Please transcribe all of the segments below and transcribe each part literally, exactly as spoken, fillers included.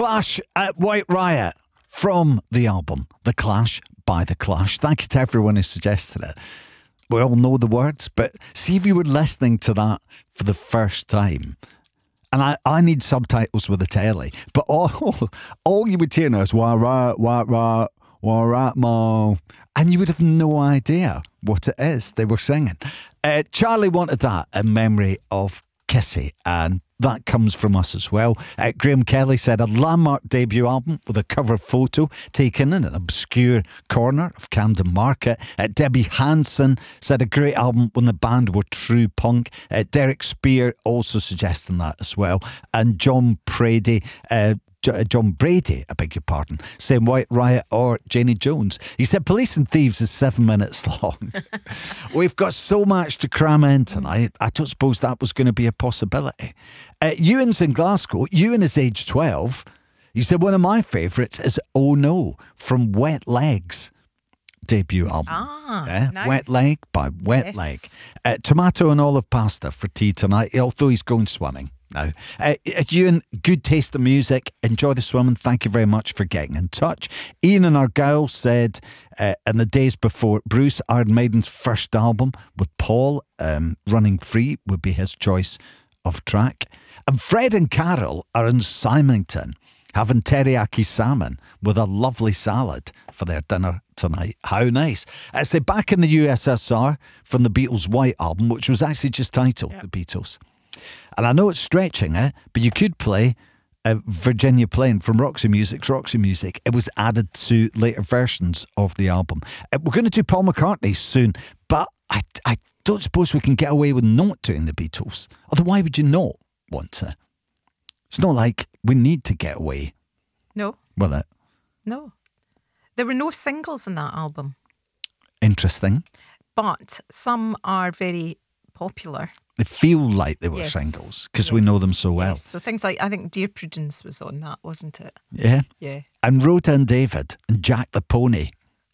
Clash at White Riot from the album The Clash by The Clash. Thank you to everyone who suggested it. We all know the words, but see if you were listening to that for the first time. And I, I need subtitles with the telly, but all all you would hear now is White Riot, White Riot, White Riot, Mo. And you would have no idea what it is they were singing. Uh, Charlie wanted that in memory of Kissy, and that comes from us as well. Uh, Graham Kelly said a landmark debut album with a cover photo taken in an obscure corner of Camden Market. Uh, Debbie Hansen said a great album when the band were true punk. Uh, Derek Spear also suggesting that as well. And John Brady, uh, John Brady, I beg your pardon, saying White Riot or Janie Jones. He said Police and Thieves is seven minutes long. We've got so much to cram in tonight. I don't suppose that was going to be a possibility. Uh, Ewan's in Glasgow. Ewan is age twelve. He said one of my favourites is Oh No from Wet Legs debut album. Ah, eh? nice. Wet Leg by Wet Yes. Leg. Uh, tomato and olive pasta for tea tonight, although he's going swimming now. Uh, Ewan, good taste of music. Enjoy the swimming. Thank you very much for getting in touch. Ian and Argyle said uh, in the days before Bruce, Iron Maiden's first album with Paul, um, Running Free would be his choice of track. And Fred and Carol are in Symington having teriyaki salmon with a lovely salad for their dinner tonight. How nice. I say back in the U S S R from the Beatles' White Album, which was actually just titled Yep. The Beatles. And I know it's stretching it, but you could play uh, Virginia Plain from Roxy Music's Roxy Music. It was added to later versions of the album. Uh, we're going to do Paul McCartney soon, but I, I don't suppose we can get away with not doing the Beatles. Although why would you not want to? It's not like we need to get away No, with it. no. There were no singles in that album, Interesting. but some are very popular. They feel like they were Yes. singles because we know them so well. Yes. So things like, I think Dear Prudence was on that, wasn't it? Yeah. Yeah. And Rhoda and David and Jack the Pony.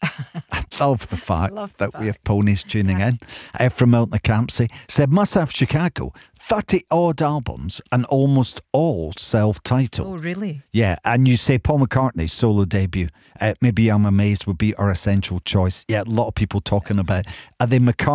I love the fact Love the that we have ponies tuning Yeah. in. Uh, from Milton Campsey said Must Have Chicago, thirty odd albums and almost all self-titled. Oh, really? Yeah, and you say Paul McCartney's solo debut. Uh, maybe I'm Amazed would be our essential choice. Yeah, a lot of people talking about are they McCartney